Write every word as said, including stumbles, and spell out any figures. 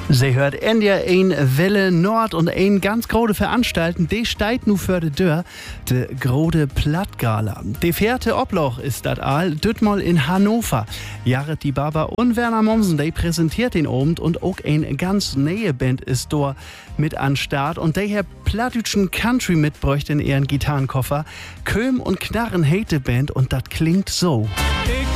Sie hört in der ein Welle Nord und ein ganz große Veranstaltung, die steht nu für die Tür, de große Plattgala. Die vierte Obloch ist das all, dütmal in Hannover. Jared die Barber und Werner Mommsen, die präsentiert den Abend und auch ein ganz neue Band ist dort mit an Start und der plattdütschen Country mitbräuchte in ihren Gitarrenkoffer. Köhm und Knarren hate Band und das klingt so. Ich